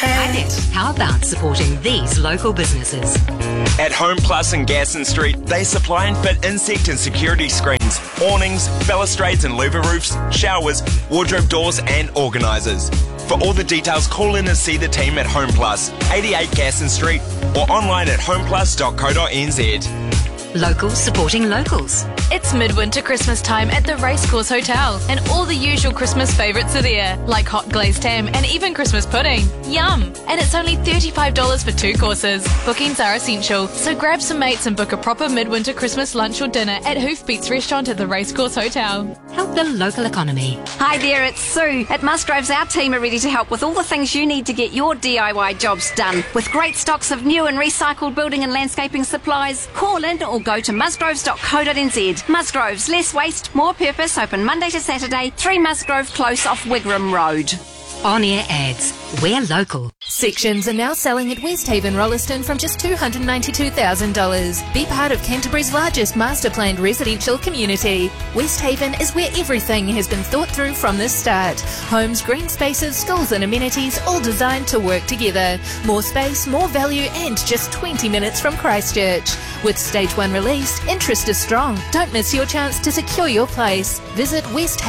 Annette, how about supporting these local businesses? At Home Plus in Gaston Street, they supply and fit insect and security screens, awnings, balustrades and louver roofs, showers, wardrobe doors and organisers. For all the details, call in and see the team at Home Plus, 88 Gaston Street, or online at homeplus.co.nz. Locals supporting locals. It's midwinter Christmas time at the Racecourse Hotel, and all the usual Christmas favourites are there, like hot glazed ham and even Christmas pudding. Yum! And it's only $35 for 2 courses. Bookings are essential, so grab some mates and book a proper midwinter Christmas lunch or dinner at Hoofbeats Restaurant at the Racecourse Hotel. Help the local economy. Hi there, it's Sue. At Musgroves, our team are ready to help with all the things you need to get your DIY jobs done. With great stocks of new and recycled building and landscaping supplies, call in or go to musgroves.co.nz. Musgroves, less waste, more purpose, open Monday to Saturday, 3 Musgrove Close off Wigram Road. On-air ads. We're local. Sections are now selling at Westhaven Rolleston from just $292,000. Be part of Canterbury's largest master-planned residential community. Westhaven is where everything has been thought through from the start. Homes, green spaces, schools and amenities, all designed to work together. More space, more value and just 20 minutes from Christchurch. With Stage 1 released, interest is strong. Don't miss your chance to secure your place. Visit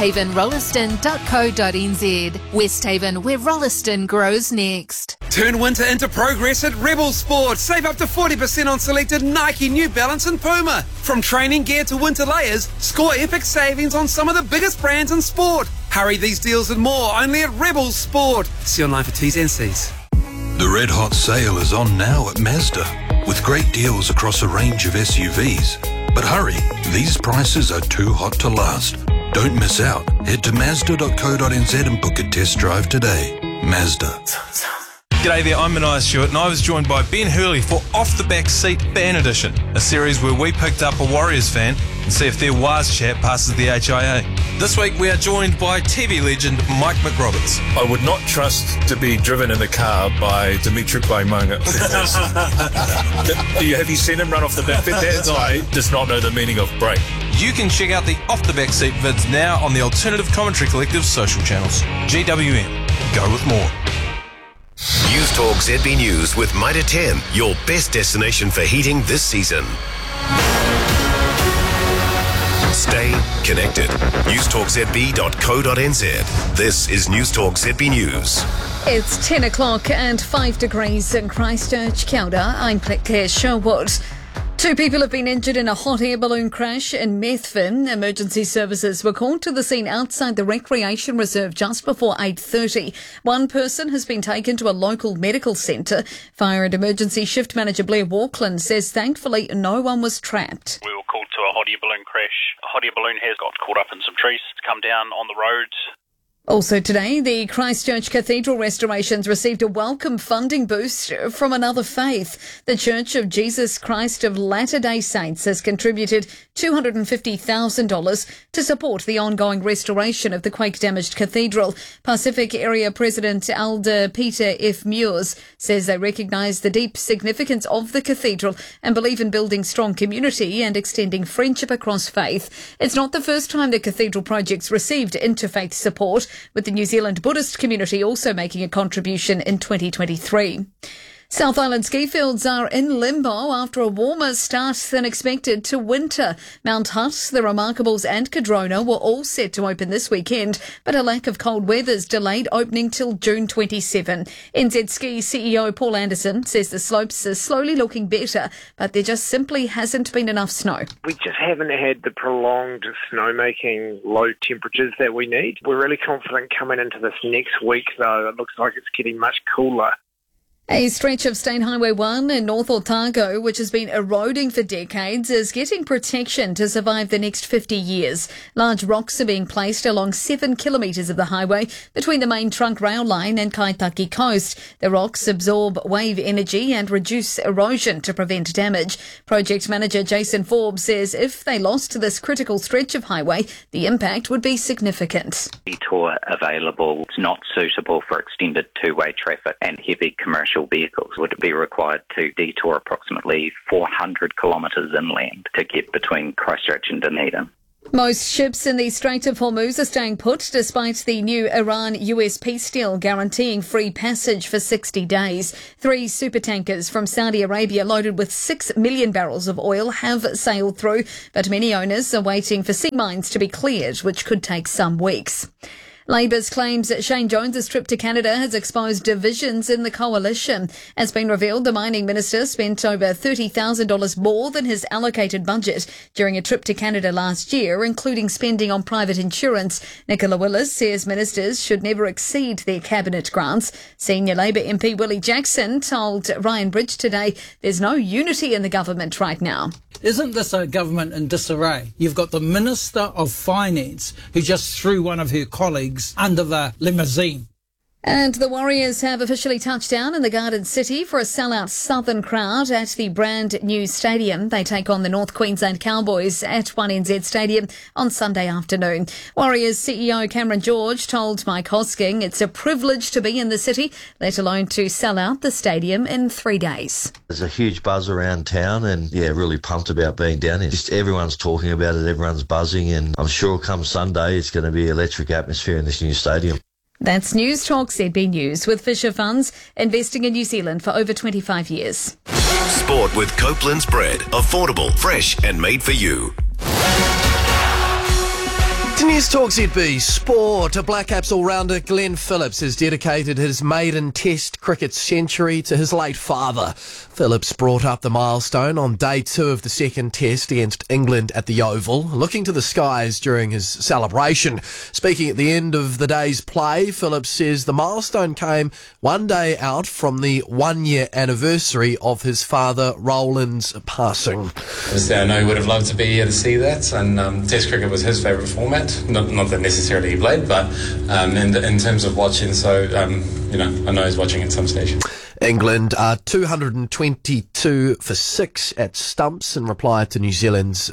westhavenrolleston.co.nz. Westhaven, where Rolleston grows next. Turn winter into progress at Rebel Sport. Save up to 40% on selected Nike, New Balance and Puma. From training gear to winter layers, score epic savings on some of the biggest brands in sport. Hurry these deals and more only at Rebel Sport. See online for T's and C's. The Red Hot Sale is on now at Mazda, with great deals across a range of SUVs. But hurry, these prices are too hot to last. Don't miss out. Head to Mazda.co.nz and book a test drive today. Mazda. G'day there, I'm Mania Stewart and I was joined by Ben Hurley for Off the Back Seat Fan Edition, a series where we picked up a Warriors fan and see if their Waz chat passes the HIA. This week we are joined by TV legend Mike McRoberts. I would not trust to be driven in a car by Dimitri Monga. Have you seen him run off the back? That guy does not know the meaning of break. You can check out the Off the Back Seat vids now on the Alternative Commentary Collective social channels. GWM. Go with more. News Talk ZB News with Mitre 10, your best destination for heating this season. Stay connected. newstalkzb.co.nz. This is News Talk ZB News. It's 10 o'clock and 5 degrees in Christchurch. Kia ora, I'm Claire Sherwood. 2 people have been injured in a hot air balloon crash in Methven. Emergency services were called to the scene outside the recreation reserve just before 8:30. 1 person has been taken to a local medical centre. Fire and emergency shift manager Blair Walkland says thankfully no one was trapped. We were called to a hot air balloon crash. A hot air balloon has got caught up in some trees. It's come down on the road. Also today, the Christchurch Cathedral restorations received a welcome funding boost from another faith. The Church of Jesus Christ of Latter-day Saints has contributed $250,000 to support the ongoing restoration of the quake-damaged cathedral. Pacific Area President Elder Peter F. Muirs says they recognise the deep significance of the cathedral and believe in building strong community and extending friendship across faith. It's not the first time the cathedral project's received interfaith support, with the New Zealand Buddhist community also making a contribution in 2023. South Island ski fields are in limbo after a warmer start than expected to winter. Mount Hutt, the Remarkables and Cadrona were all set to open this weekend, but a lack of cold weather's delayed opening till June 27. NZ Ski CEO Paul Anderson says the slopes are slowly looking better, but there just simply hasn't been enough snow. We just haven't had the prolonged snowmaking low temperatures that we need. We're really confident coming into this next week, though. It looks like it's getting much cooler. A stretch of State Highway 1 in North Otago, which has been eroding for decades, is getting protection to survive the next 50 years. Large rocks are being placed along 7 kilometres of the highway between the main trunk rail line and Kaitaki Coast. The rocks absorb wave energy and reduce erosion to prevent damage. Project manager Jason Forbes says if they lost this critical stretch of highway, the impact would be significant. Detour available. It's not suitable for extended two-way traffic and heavy commercial vehicles. Would be required to detour approximately 400 kilometres inland to get between Christchurch and Dunedin. Most ships in the Strait of Hormuz are staying put despite the new Iran-US peace deal guaranteeing free passage for 60 days. 3 supertankers from Saudi Arabia loaded with 6 million barrels of oil have sailed through, but many owners are waiting for sea mines to be cleared, which could take some weeks. Labour's claims that Shane Jones's trip to Canada has exposed divisions in the coalition. As been revealed, the mining minister spent over $30,000 more than his allocated budget during a trip to Canada last year, including spending on private insurance. Nicola Willis says ministers should never exceed their cabinet grants. Senior Labour MP Willie Jackson told Ryan Bridge today there's no unity in the government right now. Isn't this a government in disarray? You've got the Minister of Finance who just threw one of her colleagues under the limousine. And the Warriors have officially touched down in the Garden City for a sellout Southern crowd at the brand new stadium. They take on the North Queensland Cowboys at 1NZ Stadium on Sunday afternoon. Warriors CEO Cameron George told Mike Hosking it's a privilege to be in the city, let alone to sell out the stadium in 3 days. There's a huge buzz around town and, really pumped about being down here. Just everyone's talking about it, everyone's buzzing, and I'm sure come Sunday it's going to be electric atmosphere in this new stadium. That's News Talk ZB News with Fisher Funds, investing in New Zealand for over 25 years. Sport with Copeland's bread. Affordable, fresh and made for you. To News Talk ZB Sport, a Black Caps all-rounder Glenn Phillips has dedicated his maiden Test cricket century to his late father. Phillips brought up the milestone on day 2 of the second Test against England at the Oval, looking to the skies during his celebration. Speaking at the end of the day's play, Phillips says the milestone came one day out from the 1-year anniversary of his father Roland's passing. Obviously, I know he would have loved to be here to see that, and Test cricket was his favourite format. Not that necessarily he played, but in terms of watching, so I know he's watching at some stage. England are 222 for 6 at stumps in reply to New Zealand's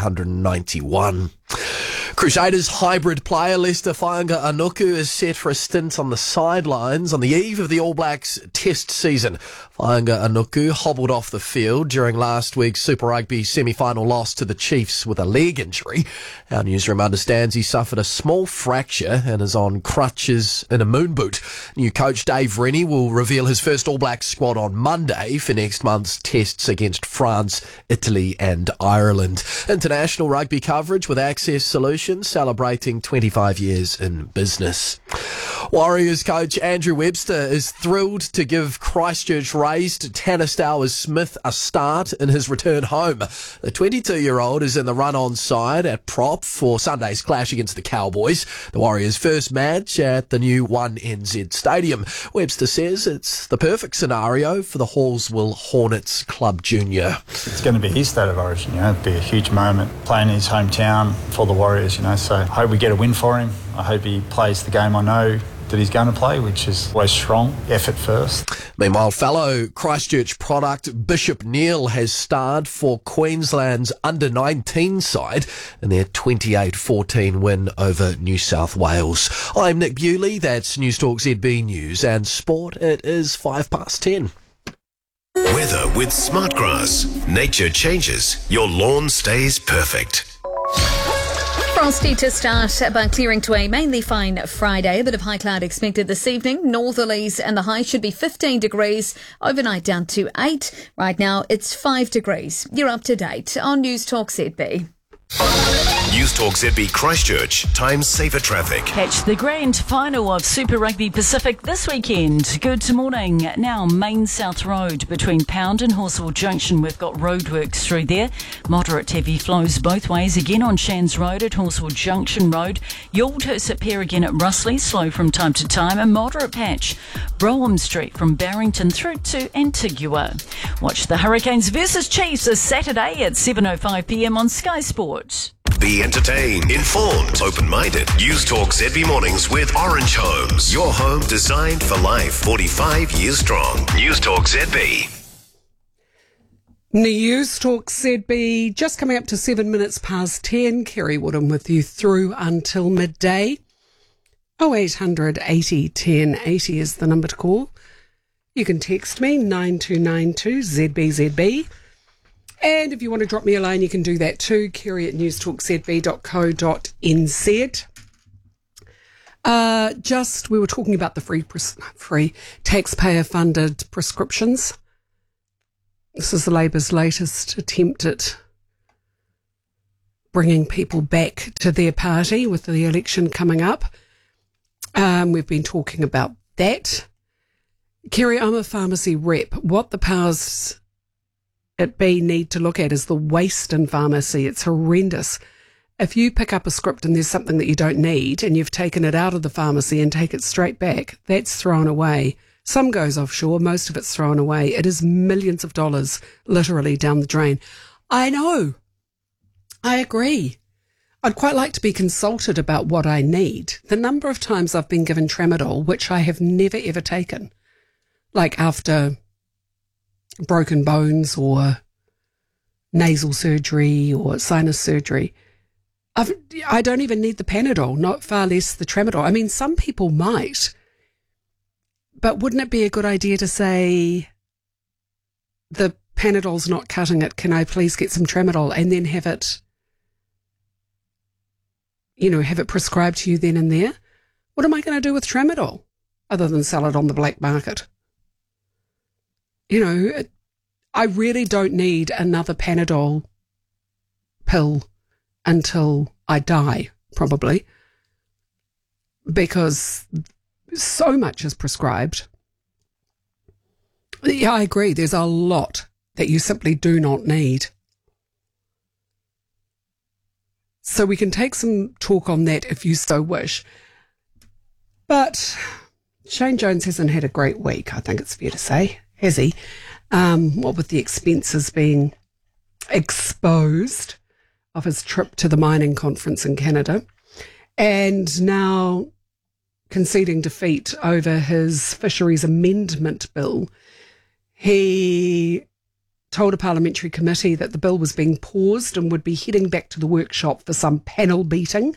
391. Crusaders hybrid player Lester Fainga'a-Anuku is set for a stint on the sidelines on the eve of the All Blacks Test season. Fainga'a-Anuku hobbled off the field during last week's Super Rugby semi-final loss to the Chiefs with a leg injury. Our newsroom understands he suffered a small fracture and is on crutches in a moon boot. New coach Dave Rennie will reveal his first All Blacks squad on Monday for next month's tests against France, Italy and Ireland. International rugby coverage with Access Solutions celebrating 25 years in business. Warriors coach Andrew Webster is thrilled to give Christchurch-raised Tanner Stowers-Smith a start in his return home. The 22-year-old is in the run-on side at prop for Sunday's clash against the Cowboys, the Warriors' first match at the new 1NZ Stadium. Webster says it's the perfect scenario for the Hallsville Hornets Club Junior. It's going to be his state of origin, it'd be a huge moment playing in his hometown for the Warriors, so I hope we get a win for him. I hope he plays the game I know that he's going to play, which is always strong, effort first. Meanwhile, fellow Christchurch product Bishop Neal has starred for Queensland's under-19 side in their 28-14 win over New South Wales. I'm Nick Bewley, that's News Talk ZB News and Sport. It is 10:05. Weather with Smartgrass. Nature changes, your lawn stays perfect. Frosty to start, but clearing to a mainly fine Friday. A bit of high cloud expected this evening. Northerlies and the high should be 15 degrees. Overnight down to 8. Right now it's 5 degrees. You're up to date on News Talk ZB. News Talk ZB Christchurch. Time saver traffic. Catch the grand final of Super Rugby Pacific this weekend. Good morning. Now, Main South Road between Pound and Horseville Junction. We've got roadworks through there. Moderate heavy flows both ways. Again on Shands Road at Horseville Junction Road. Yoldhurst at Pier again at Russley. Slow from time to time. A moderate patch. Brougham Street from Barrington through to Antigua. Watch the Hurricanes versus Chiefs this Saturday at 7:05pm on Sky Sports. Be entertained, informed, open-minded. News Talk ZB Mornings with Orange Homes. Your home designed for life. 45 years strong. News Talk ZB. News Talk ZB, just coming up to 7 minutes past 10. Kerry Woodham with you through until midday. 0800 80 10 80 is the number to call. You can text me 9292 ZBZB. And if you want to drop me a line, you can do that too, kerry@newstalkzb.co.nz. We were talking about the free taxpayer-funded prescriptions. This is the Labour's latest attempt at bringing people back to their party with the election coming up. We've been talking about that. Kerry, I'm a pharmacy rep. What the powers at B need to look at is the waste in pharmacy. It's horrendous. If you pick up a script and there's something that you don't need and you've taken it out of the pharmacy and take it straight back, that's thrown away. Some goes offshore, most of it's thrown away. It is millions of dollars literally down the drain. I know. I agree. I'd quite like to be consulted about what I need. The number of times I've been given tramadol, which I have never ever taken, like after broken bones or nasal surgery or sinus surgery, I don't even need the Panadol, not far less the tramadol. I mean, some people might, but wouldn't it be a good idea to say the Panadol's not cutting it, can I please get some tramadol, and then have it, have it prescribed to you then and there? What am I going to do with tramadol other than sell it on the black market? I really don't need another Panadol pill until I die, probably, because so much is prescribed. Yeah, I agree. There's a lot that you simply do not need. So we can take some talk on that if you so wish. But Shane Jones hasn't had a great week, I think it's fair to say, has he? What with the expenses being exposed of his trip to the mining conference in Canada, and now conceding defeat over his fisheries amendment bill. He told a parliamentary committee that the bill was being paused and would be heading back to the workshop for some panel beating.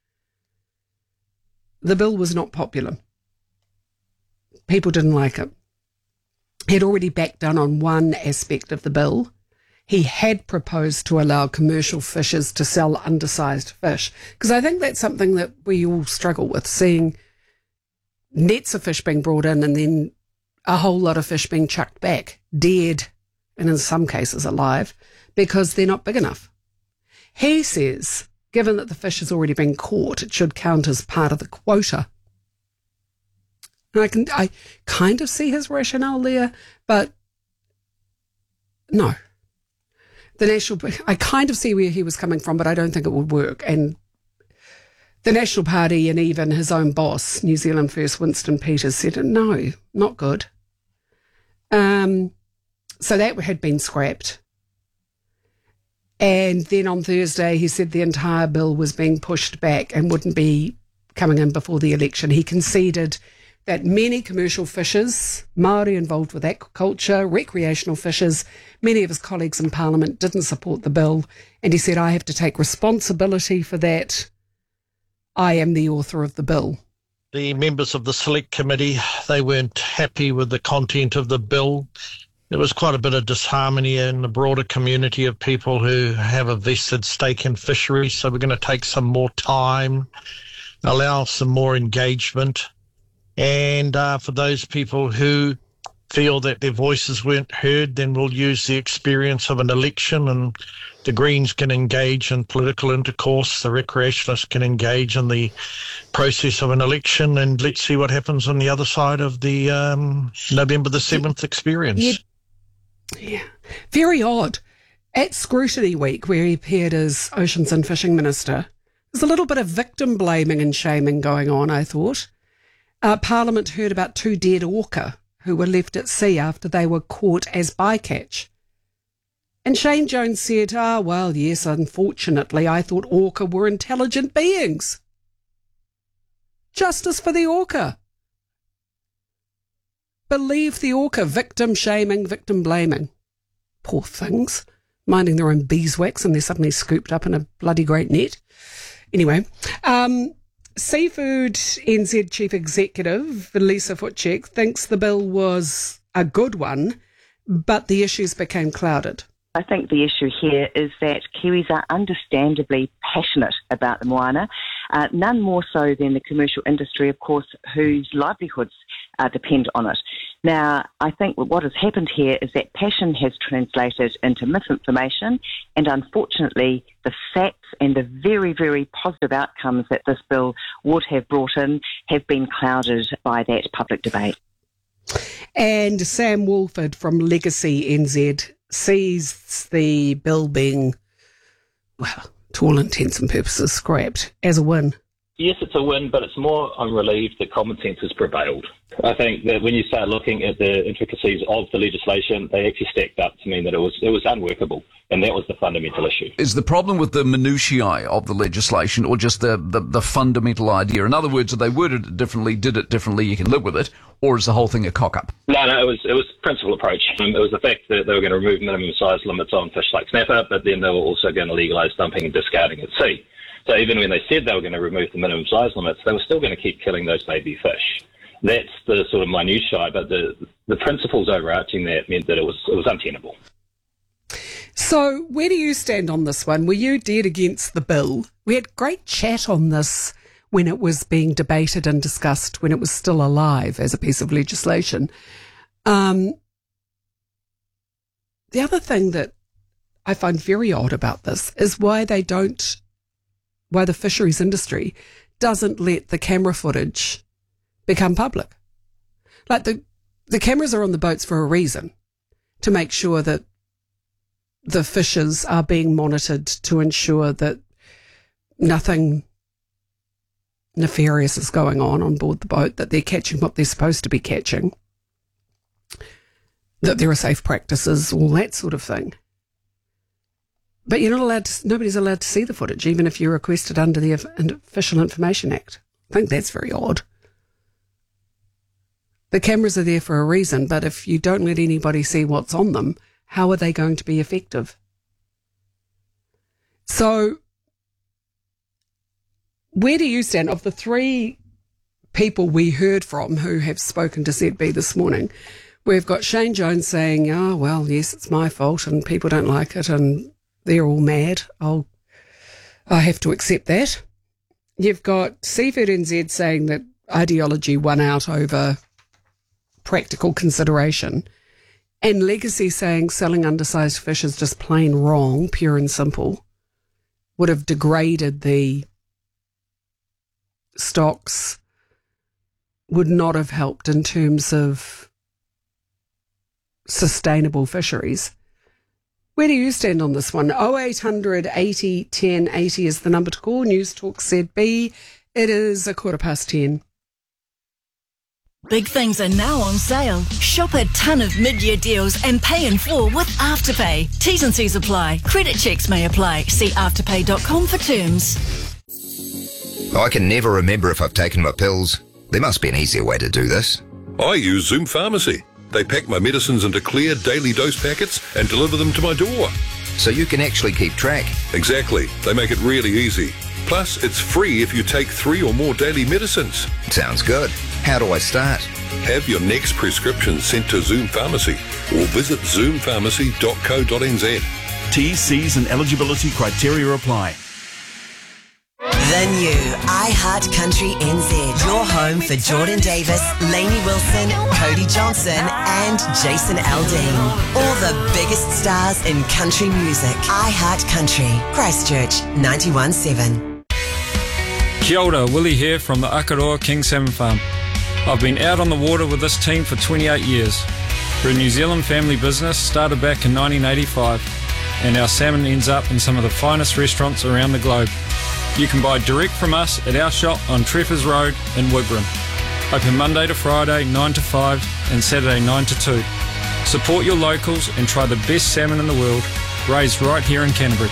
The bill was not popular. People didn't like it. He had already backed down on one aspect of the bill. He had proposed to allow commercial fishers to sell undersized fish, because I think that's something that we all struggle with, seeing nets of fish being brought in and then a whole lot of fish being chucked back, dead, and in some cases alive, because they're not big enough. He says, given that the fish has already been caught, it should count as part of the quota. And I kind of see his rationale there, but no. I kind of see where he was coming from, but I don't think it would work. And the National Party and even his own boss, New Zealand First Winston Peters, said, no, not good. So that had been scrapped. And then on Thursday, he said the entire bill was being pushed back and wouldn't be coming in before the election. He conceded that many commercial fishers, Māori involved with aquaculture, recreational fishers, many of his colleagues in Parliament didn't support the bill. And he said, I have to take responsibility for that. I am the author of the bill. The members of the Select Committee, they weren't happy with the content of the bill. There was quite a bit of disharmony in the broader community of people who have a vested stake in fisheries. So we're going to take some more time, allow some more engagement. And for those people who feel that their voices weren't heard, then we'll use the experience of an election, and the Greens can engage in political intercourse, the recreationalists can engage in the process of an election, and let's see what happens on the other side of the November the 7th experience. Yeah, very odd. At Scrutiny Week, where he appeared as Oceans and Fishing Minister, there's a little bit of victim blaming and shaming going on, I thought. Parliament heard about 2 dead orca who were left at sea after they were caught as bycatch. And Shane Jones said, well, yes, unfortunately, I thought orca were intelligent beings. Justice for the orca. Believe the orca. Victim shaming, victim blaming. Poor things. Minding their own beeswax, and they're suddenly scooped up in a bloody great net. Anyway, Seafood NZ Chief Executive Lisa Futchek thinks the bill was a good one, but the issues became clouded. I think the issue here is that Kiwis are understandably passionate about the moana, none more so than the commercial industry, of course, whose livelihoods depend on it. Now, I think what has happened here is that passion has translated into misinformation, and unfortunately, the facts and the very, very positive outcomes that this bill would have brought in have been clouded by that public debate. And Sam Wolford from Legacy NZ sees the bill being, well, to all intents and purposes, scrapped as a win. Yes, it's a win, but it's more I'm relieved that common sense has prevailed. I think that when you start looking at the intricacies of the legislation, they actually stacked up to mean that it was unworkable, and that was the fundamental issue. Is the problem with the minutiae of the legislation, or just the fundamental idea? In other words, if they worded it differently, did it differently, you can live with it, or is the whole thing a cock-up? No, it was principal approach. It was the fact that they were going to remove minimum size limits on fish like snapper, but then they were also going to legalise dumping and discarding at sea. So even when they said they were going to remove the minimum size limits, they were still going to keep killing those baby fish. That's the sort of minutiae, but the principles overarching that meant that it was untenable. So where do you stand on this one? Were you dead against the bill? We had great chat on this when it was being debated and discussed, when it was still alive as a piece of legislation. The other thing that I find very odd about this is why the fisheries industry doesn't let the camera footage become public. Like the cameras are on the boats for a reason, to make sure that the fishes are being monitored to ensure that nothing nefarious is going on board the boat, that they're catching what they're supposed to be catching, that there are safe practices, all that sort of thing. But you're not allowed to, nobody's allowed to see the footage, even if you're requested under the Official Information Act. I think that's very odd. The cameras are there for a reason, but if you don't let anybody see what's on them, how are they going to be effective? So, where do you stand? Of the three people we heard from who have spoken to ZB this morning, we've got Shane Jones saying, oh, well, yes, it's my fault and people don't like it and they're all mad. I have to accept that. You've got Seafood NZ saying that ideology won out over practical consideration, and Legacy saying selling undersized fish is just plain wrong, pure and simple, would have degraded the stocks, would not have helped in terms of sustainable fisheries. Where do you stand on this one? 0800 80 10 80 is the number to call. News Talk ZB. It is 10:15. Big things are now on sale. Shop a ton of mid-year deals and pay in full with Afterpay. T's and C's apply. Credit checks may apply. See afterpay.com for terms. I can never remember if I've taken my pills. There must be an easier way to do this. I use Zoom Pharmacy. They pack my medicines into clear daily dose packets and deliver them to my door. So you can actually keep track? Exactly. They make it really easy. Plus, it's free if you take 3 or more daily medicines. Sounds good. How do I start? Have your next prescription sent to Zoom Pharmacy or visit zoompharmacy.co.nz. T's, C's and eligibility criteria apply. The new iHeart Country NZ. Your home for Jordan Davis, Lainey Wilson, Cody Johnson and Jason Aldean. All the biggest stars in country music. iHeart Country. Christchurch 91.7. Kia ora, Willie here from the Akaroa King Salmon Farm. I've been out on the water with this team for 28 years. We're a New Zealand family business started back in 1985 and our salmon ends up in some of the finest restaurants around the globe. You can buy direct from us at our shop on Treffers Road in Wigram. Open Monday to Friday 9 to 5 and Saturday 9 to 2. Support your locals and try the best salmon in the world, raised right here in Canterbury.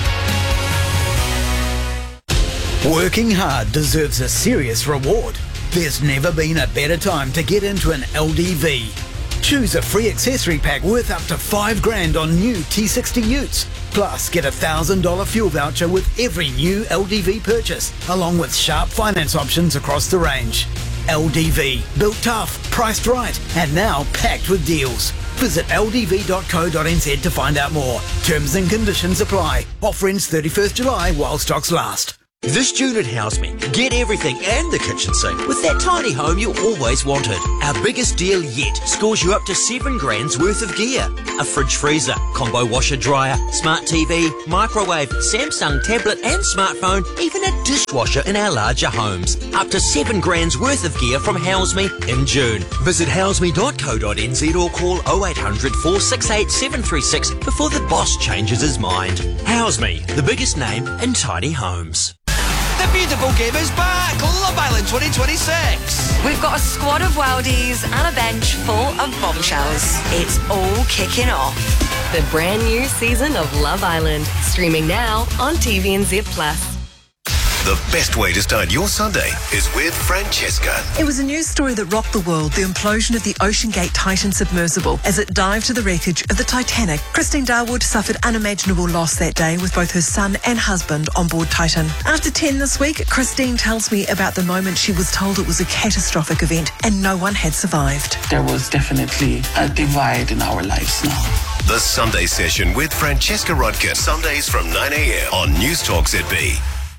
Working hard deserves a serious reward. There's never been a better time to get into an LDV. Choose a free accessory pack worth up to $5,000 on new T60 utes. Plus, get a $1,000 fuel voucher with every new LDV purchase, along with sharp finance options across the range. LDV. Built tough, priced right, and now packed with deals. Visit ldv.co.nz to find out more. Terms and conditions apply. Offer ends 31st July while stocks last. This June at Houseme, get everything and the kitchen sink with that tiny home you always wanted. Our biggest deal yet scores you up to $7,000 worth of gear. A fridge freezer, combo washer dryer, smart TV, microwave, Samsung tablet and smartphone, even a dishwasher in our larger homes. Up to $7,000 worth of gear from Houseme in June. Visit houseme.co.nz or call 0800 468 736 before the boss changes his mind. Houseme, the biggest name in tiny homes. The beautiful game is back! Love Island 2026! We've got a squad of worldies and a bench full of bombshells. It's all kicking off. The brand new season of Love Island, streaming now on TVNZ Plus. The best way to start your Sunday is with Francesca. It was a news story that rocked the world, the implosion of the OceanGate Titan submersible as it dived to the wreckage of the Titanic. Christine Darwood suffered unimaginable loss that day with both her son and husband on board Titan. After 10 this week, Christine tells me about the moment she was told it was a catastrophic event and no one had survived. There was definitely a divide in our lives now. The Sunday Session with Francesca Rodkin. Sundays from 9 a.m. on News Talk ZB.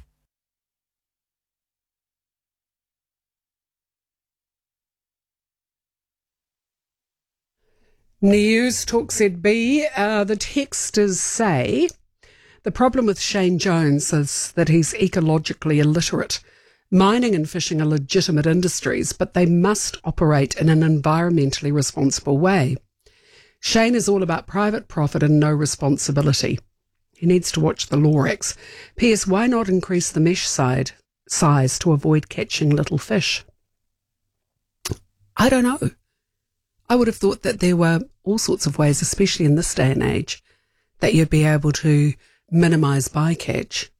News Talk ZB. The texters say the problem with Shane Jones is that he's ecologically illiterate. Mining and fishing are legitimate industries, but they must operate in an environmentally responsible way. Shane is all about private profit and no responsibility. He needs to watch the Lorax. P.S. Why not increase the mesh size to avoid catching little fish? I don't know. I would have thought that there were all sorts of ways, especially in this day and age, that you'd be able to minimise bycatch.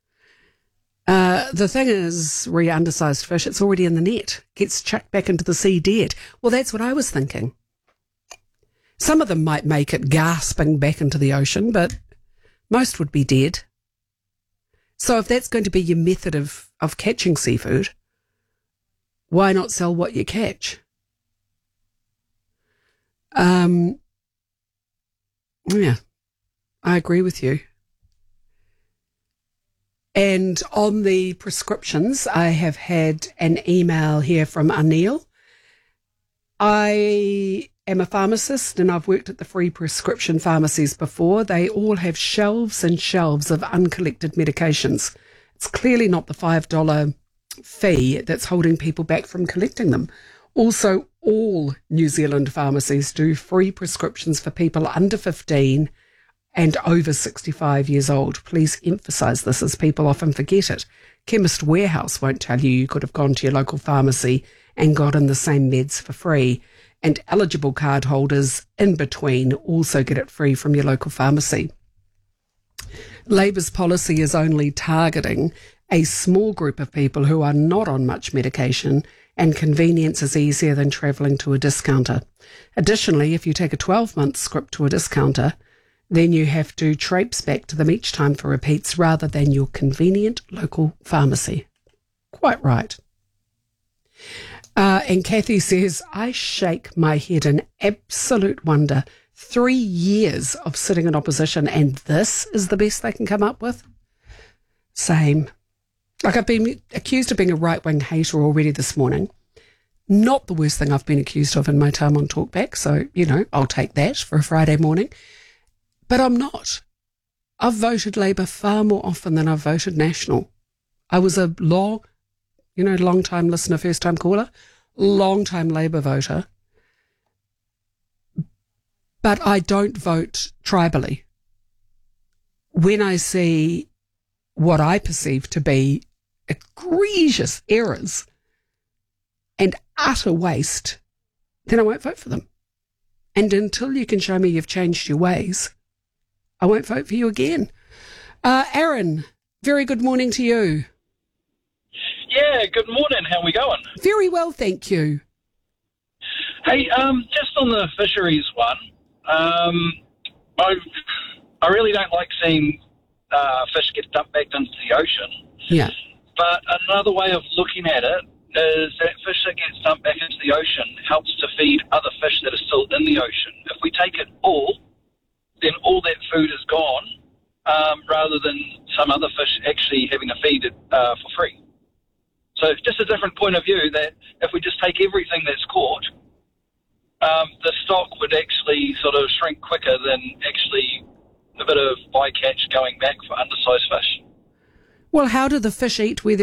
The thing is, undersized fish, it's already in the net, gets chucked back into the sea dead. Well, that's what I was thinking. Some of them might make it gasping back into the ocean, but most would be dead. So if that's going to be your method of catching seafood, why not sell what you catch? Yeah, I agree with you. And on the prescriptions, I have had an email here from Anil. I am a pharmacist and I've worked at the free prescription pharmacies before. They all have shelves and shelves of uncollected medications. It's clearly not the $5 fee that's holding people back from collecting them. Also, all New Zealand pharmacies do free prescriptions for people under 15 and over 65 years old. Please emphasise this as people often forget it. Chemist Warehouse won't tell you you could have gone to your local pharmacy and gotten the same meds for free. And eligible card holders in between also get it free from your local pharmacy. Labour's policy is only targeting a small group of people who are not on much medication, and convenience is easier than travelling to a discounter. Additionally, if you take a 12-month script to a discounter, then you have to traipse back to them each time for repeats rather than your convenient local pharmacy. Quite right. And Kathy says, I shake my head in absolute wonder. 3 years of sitting in opposition and this is the best they can come up with? Same. Like, I've been accused of being a right-wing hater already this morning. Not the worst thing I've been accused of in my time on Talkback, so, I'll take that for a Friday morning. But I'm not. I've voted Labour far more often than I've voted National. I was a long-time listener, first-time caller, long-time Labour voter. But I don't vote tribally. When I see what I perceive to be egregious errors and utter waste, then I won't vote for them. And until you can show me you've changed your ways, I won't vote for you again. Aaron, very good morning to you. Yeah, good morning. How are we going? Very well, thank you. Hey, just on the fisheries one, I really don't like seeing fish get dumped back into the ocean. Yeah. But another way of looking at it is that fish that gets dumped back into the ocean helps to feed other fish that are still in the ocean. If we take it all, then all that food is gone, rather than some other fish actually having to feed it for free. So it's just a different point of view that if we just take everything that's caught, the stock would actually sort of shrink quicker than actually a bit of bycatch going back for undersized fish. Well, how do the fish eat where